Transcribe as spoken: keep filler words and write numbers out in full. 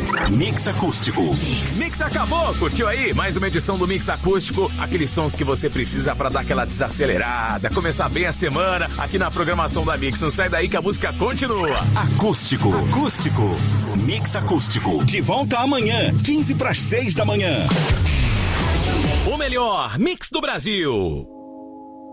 Mix Acústico. Mix acabou, curtiu aí? Mais uma edição do Mix Acústico. Aqueles sons que você precisa pra dar aquela desacelerada, começar bem a semana aqui na programação da Mix. Não sai daí que a música continua. Acústico. Acústico. Mix Acústico. De volta amanhã, quinze para as seis da manhã. O melhor Mix do Brasil.